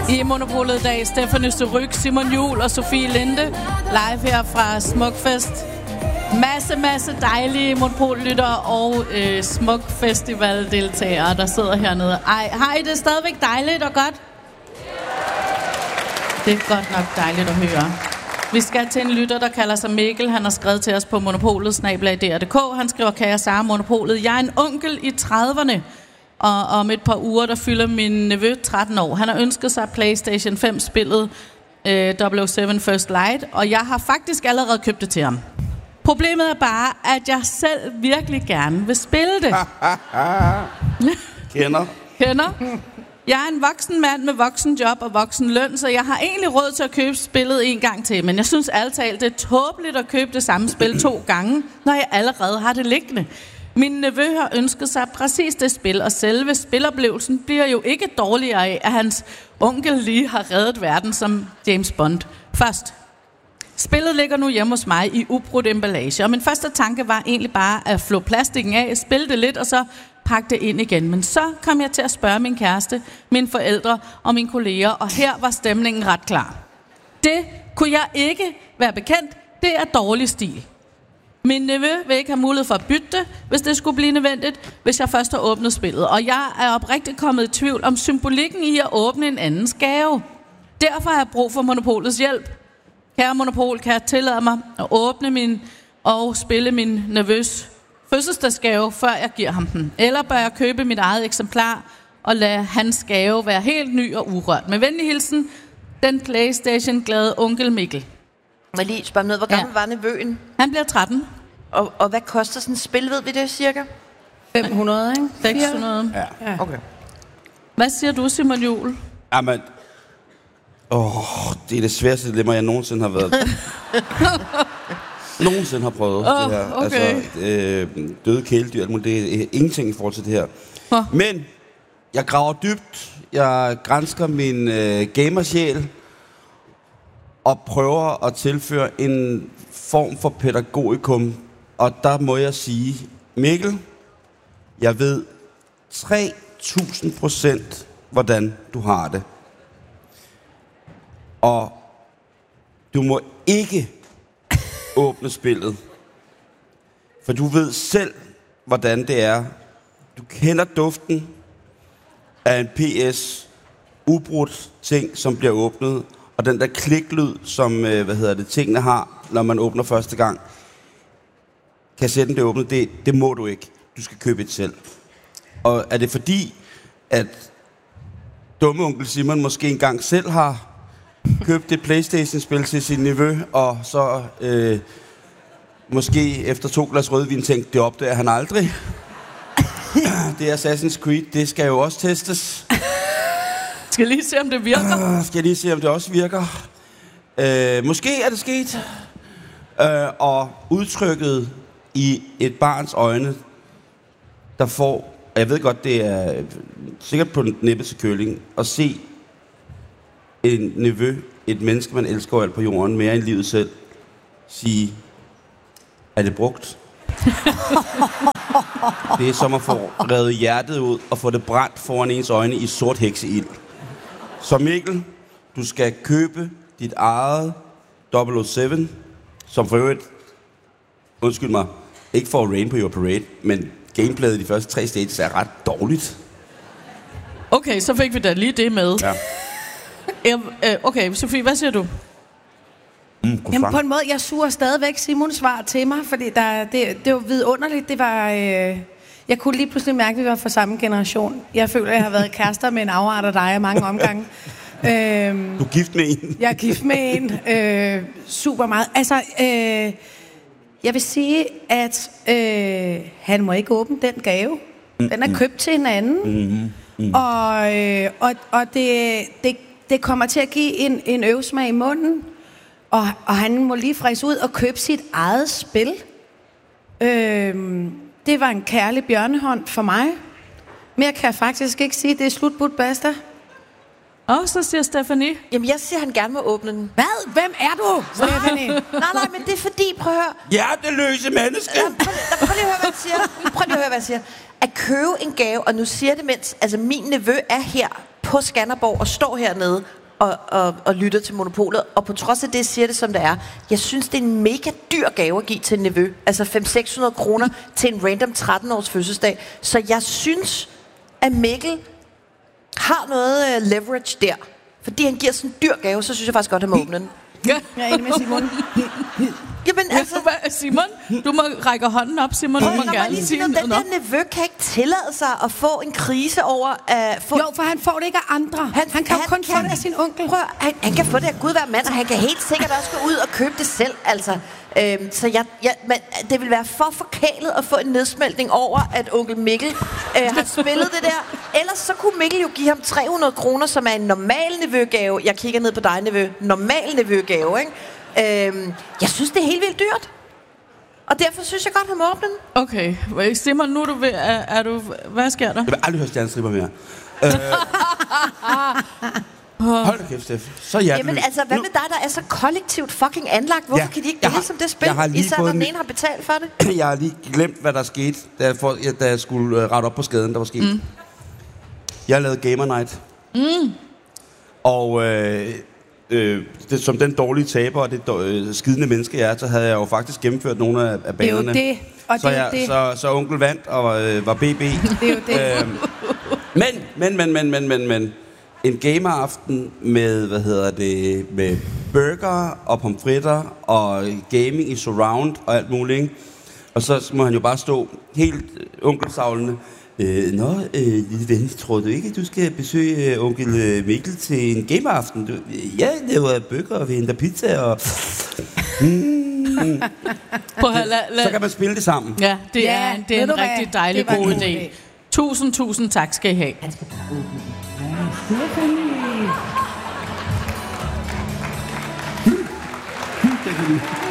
I Monopolet i dag, Stephanie Surryk, Simon Juhl og Sofie Linde. Live her fra Smukfest. Masse dejlige Monopol-lyttere og Smukfestival-deltagere, der sidder hernede. Ej, har I det stadigvæk dejligt og godt? Det er godt nok dejligt at høre. Vi skal til en lytter, der kalder sig Mikkel. Han har skrevet til os på monopolet@dr.dk. Han skriver, kære Sara Monopolet, jeg er en onkel i 30'erne. Og om et par uger, der fylder min nevø 13 år. Han har ønsket sig PlayStation 5-spillet 007 First Light, og jeg har faktisk allerede købt det til ham. Problemet er bare, at jeg selv virkelig gerne vil spille det. Kender. Jeg er en voksen mand med voksen job og voksen løn, så jeg har egentlig råd til at købe spillet en gang til. Men jeg synes ærligt talt, det er tåbeligt at købe det samme spil 2 gange, når jeg allerede har det liggende. Min nevø har ønsket sig præcis det spil, og selve spiloplevelsen bliver jo ikke dårligere af, at hans onkel lige har reddet verden som James Bond. Først. Spillet ligger nu hjemme hos mig i ubrudt emballage, og min første tanke var egentlig bare at flå plastikken af, spille det lidt og så pakke det ind igen. Men så kom jeg til at spørge min kæreste, mine forældre og mine kolleger, og her var stemningen ret klar. Det kunne jeg ikke være bekendt. Det er dårlig stil. Min nevø vil ikke have mulighed for at bytte det, hvis det skulle blive nødvendigt, hvis jeg først har åbnet spillet. Og jeg er oprigtigt kommet i tvivl om symbolikken i at åbne en andens gave. Derfor har jeg brug for Monopolets hjælp. Kære Monopol, kan jeg tillade mig at åbne og spille min nevøs fødselsdagsgave, før jeg giver ham den? Eller bør jeg købe mit eget eksemplar og lade hans gave være helt ny og urørt? Med venlig hilsen, den PlayStation-glade onkel Mikkel. Må jeg lige spørge noget, hvor gammel var nevøen? Han bliver 13. Og hvad koster sådan et spil, ved vi det cirka? 500, ikke? 600. Ja. Okay. Hvad siger du, Simon Juhl? Jamen, det er det sværeste dilemma, jeg nogensinde har været. Nogensinde har prøvet det her. Okay. Altså, døde kæledyr, det er ingenting i forhold til det her. Men jeg graver dybt, jeg gransker min gamersjæl og prøver at tilføre en form for pædagogikum. Og der må jeg sige, Mikkel, jeg ved 3000% hvordan du har det. Og du må ikke åbne spillet. For du ved selv, hvordan det er. Du kender duften af en PS ubrudt ting, som bliver åbnet. Og den der kliklyd, som tingene har, når man åbner første gang. Kassetten bliver åbnet, det må du ikke. Du skal købe et selv. Og er det fordi, at dumme onkel Simon måske engang selv har købt et PlayStation-spil til sin nevø, og så måske efter 2 glas rødvin tænkte, det opdager han aldrig. Det er Assassin's Creed, det skal jo også testes. Skal lige se, om det virker. Skal lige se, om det også virker. Måske er det sket. Og udtrykket i et barns øjne, der får, og jeg ved godt, det er sikkert på nippet til køling, at se en nevø, et menneske, man elsker alt på jorden, mere end livet selv, sige, er det brugt? Det er som at få revet hjertet ud og få det brændt foran ens øjne i sort hekseild. Så Mikkel, du skal købe dit eget 007, som for øvrigt, undskyld mig, ikke for at rain på your parade, men gameplayet i de første 3 stages er ret dårligt. Okay, så fik vi da lige det med. Ja. Okay, Sofie, hvad siger du? Jamen på en måde, jeg suger stadigvæk Simons svar til mig, fordi det var vidunderligt. Det var, jeg kunne lige pludselig mærke, at vi var fra samme generation. Jeg føler, at jeg har været kærester med en afart af dig i mange omgange. Du er gift med en. Jeg er gift med en. Super meget. Altså, jeg vil sige, at han må ikke åbne den gave. Den er købt til en anden. Og det kommer til at give en øvsmag i munden. Og han må lige fræse ud og købe sit eget spil. Det var en kærlig bjørnehånd for mig. Mere kan jeg faktisk ikke sige. Det er slutbudt basta. Og så siger Stephanie. Jamen, jeg siger, han gerne må åbne den. Hvad? Hvem er du, Stephanie? Nej, men det er fordi, prøv at høre. Hjerteløse menneske. Prøv lige at høre, hvad jeg siger. At købe en gave, og nu siger det, mens min nevø er her på Skanderborg og står hernede og lytter til Monopolet, og på trods af det siger det, som det er. Jeg synes, det er en mega dyr gave at give til en nevø. Altså 500-600 kroner til en random 13-års fødselsdag. Så jeg synes, at Mikkel har noget leverage der. Fordi han giver sådan en dyr gave, så synes jeg faktisk godt, at han må åbne den. Ja. Jeg er enig med Simon. Jamen altså... Simon, du må række hånden op, Simon. Du må gerne sige noget. Den der nevø kan ikke tillade sig at få en krise over at få... Jo, for han får det ikke af andre. Han kan jo kun få det af sin onkel. Prøv, han kan få det af Gud være mand, og han kan helt sikkert også gå ud og købe det selv, altså. Så men det vil være for forkælet at få en nedsmeltning over, at onkel Mikkel har spillet det der. Ellers så kunne Mikkel jo give ham 300 kroner, som er en normal nevøgave. Jeg kigger ned på dig, nevø. Normal nevøgave, ikke? Jeg synes, det er helt vildt dyrt. Og derfor synes jeg godt, han må åbne den. Okay. Simon, nu er du ved... Hvad sker der? Jeg vil aldrig høre stjernestripper mere. Hold da kæft, Steff. Så hjertelig. Jamen altså, hvad med dig, der er så kollektivt fucking anlagt? Hvorfor kan de ikke dele som det spil? Især når den ene har betalt for det. Jeg har lige glemt, hvad der skete, da jeg skulle rette op på skaden, der var sket. Jeg lavede Gamer Night. Og det, som den dårlige taber og det skidende menneske jeg er, så havde jeg jo faktisk gennemført nogle af banerne. Det er jo det. Og så, det er det. Så onkel vandt og var BB. Det er jo det. Men. En gameraften med, med burger og pomfritter og gaming i surround og alt muligt, ikke? Og så må han jo bare stå helt onkelsavlende. Lille ven, tror du ikke, at du skal besøge onkel Mikkel til en gameraften? Jeg laver burger og vi henter pizza og... Så kan man spille det sammen. Ja, det er en rigtig dejlig god idé. Tusind tak skal I have. Det kan vi.